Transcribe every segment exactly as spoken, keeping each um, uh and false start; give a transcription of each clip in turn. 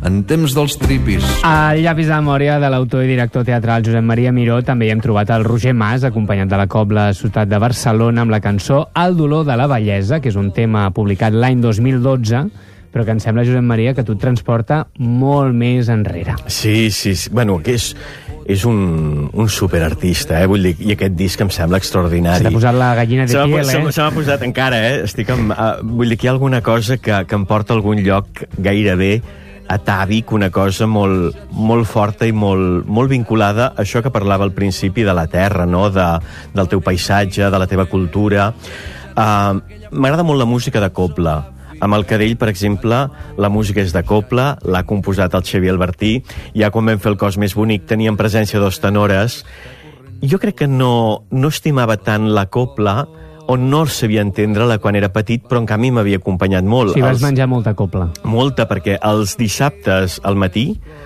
En temps dels tripis. Al llapis de memòria de l'autor i director teatral Josep Maria Miró també hi hem trobat el Roger Mas, acompanyat de la Cobla Ciutat de Barcelona, amb la cançó El dolor de la bellesa, que és un tema publicat l'any dos mil dotze, però que em sembla, Josep Maria, que tu et transporta molt més enrere. Sí, sí, sí. Bueno, que és, és un, un superartista, eh? Vull dir, i aquest disc em sembla extraordinari. Se t'ha posat la gallina de piel, eh? Se m'ha posat encara, eh? Estic amb, uh, vull dir que hi ha alguna cosa que, que em porta a algun lloc gairebé atàvic, una cosa molt, molt forta i molt, molt vinculada a això que parlava al principi de la terra, no? de, del teu paisatge, de la teva cultura. Uh, M'agrada molt la música de cobla. Amb el Cadell, per exemple, la música és de cobla, l'ha composat el Xavier Albertí. Ja quan vam fer el Cos més bonic teníem presència dos tenores. Jo crec que no, no estimava tant la cobla, o no sabia entendre-la quan era petit, però en canvi m'havia acompanyat molt. Sí, vas els... menjar molta cobla. Molta, perquè els dissabtes al matí,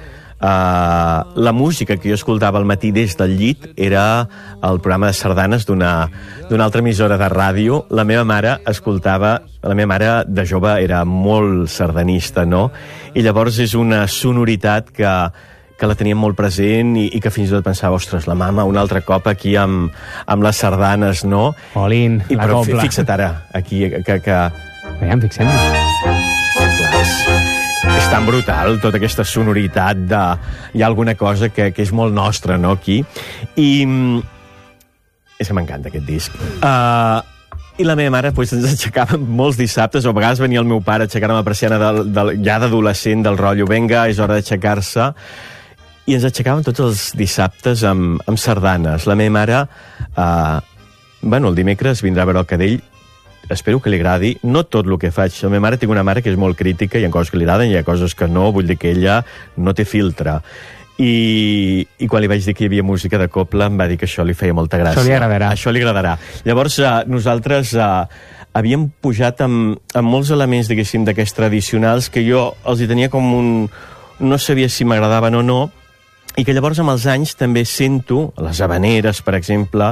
uh, la música que jo escoltava al matí des del llit era el programa de sardanes d'una d'una altra emissora de ràdio. La meva mare escoltava... La meva mare de jove era molt sardanista, no? I llavors és una sonoritat que que la teníem molt present i, i que fins i tot pensava, ostres, la mama un altre cop aquí amb, amb les sardanes, no? Olin, I, la però cobla. Fixa't ara, aquí, que... que... Veiem, fixem-nos. Clar, és, és tan brutal, tota aquesta sonoritat de... Hi ha alguna cosa que, que és molt nostra, no, aquí? I... És que m'encanta aquest disc. Uh, I la meva mare pues, ens aixecava molts dissabtes, o a vegades venia el meu pare a aixecar-me la persiana del, del, ja d'adolescent, del rotllo, venga, és hora d'aixecar-se, i ens aixecàvem tots els dissabtes amb, amb sardanes. La meva mare, eh, bueno, el dimecres vindrà a veure el Cadell, espero que li agradi, no tot el que faig. La meva mare, tinc una mare que és molt crítica, hi ha coses que li agraden, hi ha coses que no, vull dir que ella no té filtre. I, i quan li vaig dir que hi havia música de cobla em va dir que això li feia molta gràcia. Això li agradarà. Això li agradarà. Llavors, eh, nosaltres eh, havíem pujat amb, amb molts elements, diguéssim, d'aquests tradicionals que jo els hi tenia com un... no sabia si m'agradaven o no, i que llavors amb els anys també sento, les habaneres, per exemple,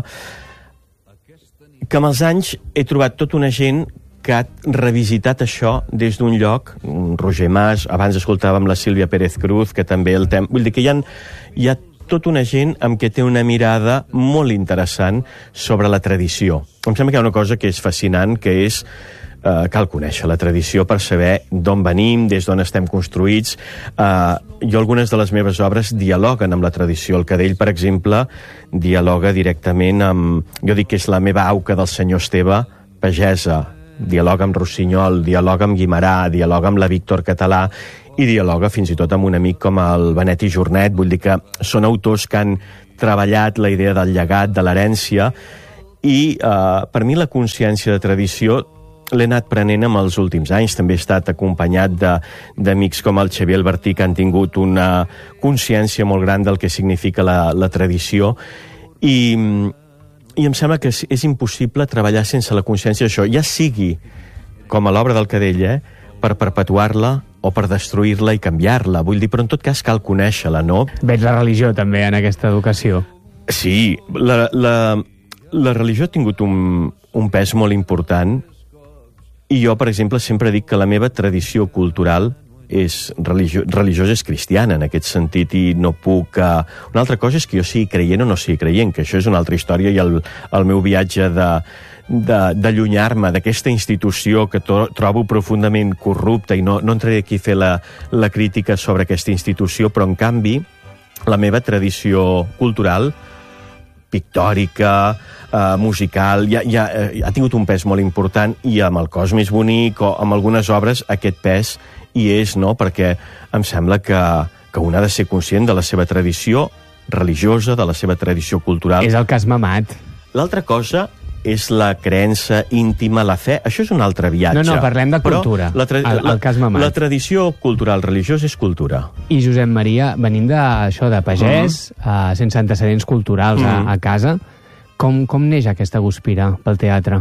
que amb els anys he trobat tota una gent que ha revisitat això des d'un lloc, un Roger Mas, abans escoltàvem la Sílvia Pérez Cruz, que també el tem... Vull dir que hi ha, hi ha tota una gent amb què té una mirada molt interessant sobre la tradició. Em sembla que hi ha una cosa que és fascinant, que és Uh, cal conèixer la tradició per saber d'on venim, des d'on estem construïts. Uh, jo algunes de les meves obres dialoguen amb la tradició. El Cadell, per exemple, dialoga directament amb... Jo dic que és la meva auca del senyor Esteve, pagesa. Dialoga amb Rossinyol, dialoga amb Guimerà, dialoga amb la Víctor Català i dialoga fins i tot amb un amic com el Benet i Jornet. Vull dir que són autors que han treballat la idea del llegat, de l'herència, i uh, per mi la consciència de tradició l'he anat prenent amb els últims anys. També he estat acompanyat d'amics com el Xavier Albertí, que han tingut una consciència molt gran del que significa la, la tradició, i, i em sembla que és, és impossible treballar sense la consciència d'això, ja sigui com a l'obra del Cadell, eh, per perpetuar-la o per destruir-la i canviar-la. Vull dir, però en tot cas cal conèixer-la, no? Veig la religió també en aquesta educació. Sí, la, la, la religió ha tingut un, un pes molt important. I jo, per exemple, sempre dic que la meva tradició cultural és religio religiosa, és cristiana, en aquest sentit, i no puc... Uh... Una altra cosa és que jo sigui creient o no sigui creient, que això és una altra història, i el, el meu viatge de d'allunyar-me d'aquesta institució que to trobo profundament corrupta, i no, no entraré aquí a fer la, la crítica sobre aquesta institució, però, en canvi, la meva tradició cultural, pictòrica, Uh, musical, ja, ja, uh, ha tingut un pes molt important, i amb el Cos més bonic o amb algunes obres aquest pes hi és, no? Perquè em sembla que, que un ha de ser conscient de la seva tradició religiosa, de la seva tradició cultural. És el que has mamat. L'altra cosa és la creença íntima, la fe. Això és un altre viatge. No, no, parlem de cultura. La, el, el que has mamat. La tradició cultural religiosa és cultura. I Josep Maria, venint d'això de pagès, mm. uh, sense antecedents culturals mm. a, a casa, Com, com neix aquesta guspira pel teatre?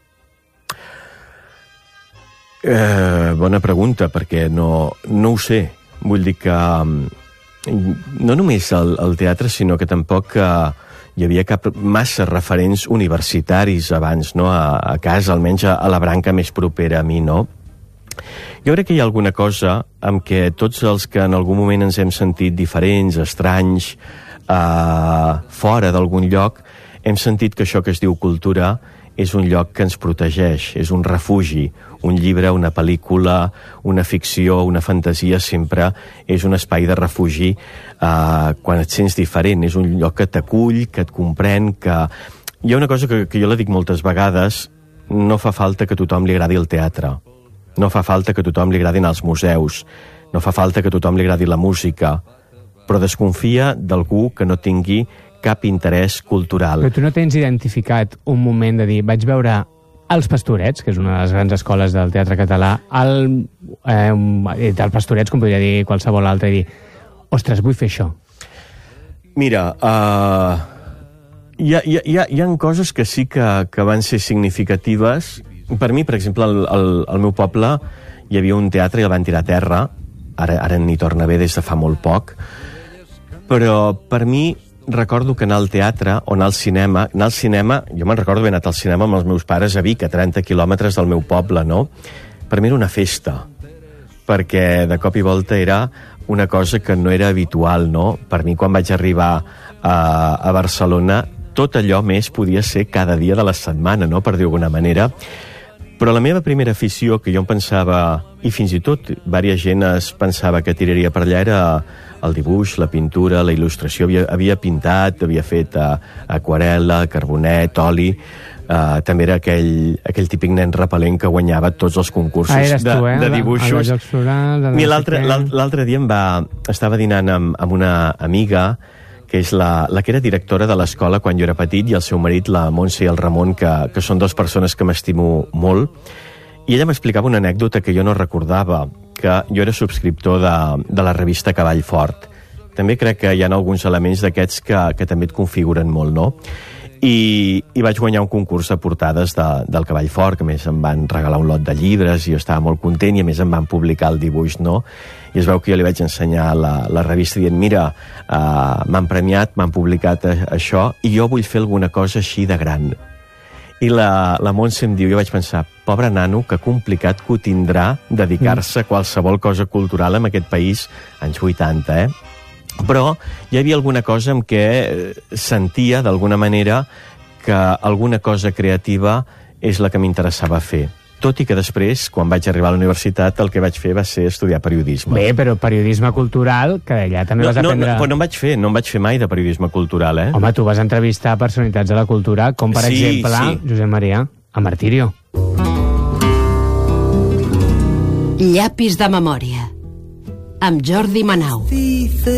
Eh, bona pregunta, perquè no, no ho sé. Vull dir que no només el, el teatre, sinó que tampoc eh, hi havia cap massa referents universitaris abans, no? A, a casa, almenys a, a la branca més propera a mi, no? Jo crec que hi ha alguna cosa amb què tots els que en algun moment ens hem sentit diferents, estranys, eh, fora d'algun lloc, hem sentit que això que es diu cultura és un lloc que ens protegeix, és un refugi. Un llibre, una pel·lícula, una ficció, una fantasia, sempre és un espai de refugi eh, quan et sents diferent. És un lloc que t'acull, que et comprèn, que... Hi ha una cosa que, que jo la dic moltes vegades, no fa falta que a tothom li agradi el teatre, no fa falta que a tothom li agradin els museus, no fa falta que a tothom li agradi la música, però desconfia d'algú que no tingui cap interès cultural. Però tu no tens identificat un moment de dir, vaig veure Els Pastorets, que és una de les grans escoles del teatre català, el, eh, el Pastorets, com podria dir qualsevol altre, i dir, ostres, vull fer això. Mira, uh, hi, ha, hi, ha, hi ha coses que sí que, que van ser significatives. Per mi, per exemple, al, al, al meu poble hi havia un teatre i el van tirar a terra, ara, ara n'hi torna a haver des de fa molt poc, però per mi recordo que anar al teatre o anar al cinema, anar al cinema, jo me'n recordo haver anat al cinema amb els meus pares a Vic, a trenta quilòmetres del meu poble, no? Per mi era una festa, perquè de cop i volta era una cosa que no era habitual, no? Per mi, quan vaig arribar a, a Barcelona, tot allò més podia ser cada dia de la setmana, no?, per dir d'alguna manera. Però la meva primera afició, que jo em pensava, i fins i tot diversa gent es pensava que tiraria per allà, era el dibuix, la pintura, la il·lustració. Havia, havia pintat, havia fet uh, aquarel·la, carbonet, oli. Uh, també era aquell, aquell típic nen repel·lent que guanyava tots els concursos ah, de, tu, eh? de dibuixos. L'altre dia em va, estava dinant amb, amb una amiga que és la, la que era directora de l'escola quan jo era petit, i el seu marit, la Montse i el Ramon, que, que són dues persones que m'estimo molt, i ella m'explicava una anècdota que jo no recordava, que jo era subscriptor de, de la revista Cavall Fort. També crec que hi ha alguns elements d'aquests que, que també et configuren molt, no? I, i vaig guanyar un concurs de portades de, del Cavall Fort, que a més em van regalar un lot de llibres i jo estava molt content, i a més em van publicar el dibuix, no? I es veu que jo li vaig ensenyar la, la revista dient, mira, uh, m'han premiat, m'han publicat a, això, i jo vull fer alguna cosa així de gran. I la, la Montse em diu, jo vaig pensar, pobre nano, que complicat que ho tindrà dedicar-se a qualsevol cosa cultural en aquest país, anys vuitanta, eh? Però hi havia alguna cosa en què sentia, d'alguna manera, que alguna cosa creativa és la que m'interessava fer. Tot i que després, quan vaig arribar a la universitat, el que vaig fer va ser estudiar periodisme. Bé, però periodisme cultural, que allà també no, vas aprendre... No, no, no em vaig fer, no em vaig fer mai de periodisme cultural, eh? Home, tu vas entrevistar personalitats de la cultura, com per sí, exemple, sí. Josep Maria, a Martirio. Llapis de memòria, amb Jordi Manau.